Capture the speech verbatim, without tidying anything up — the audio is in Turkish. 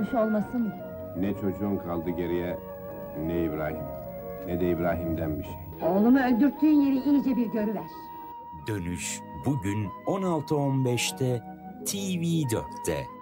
dönüş olmasın da. Ne çocuğun kaldı geriye, ne İbrahim, ne de İbrahim'den bir şey. Oğlumu öldürttüğün yeri iyice bir görüver. Dönüş bugün on altı on beşte T V dörtte.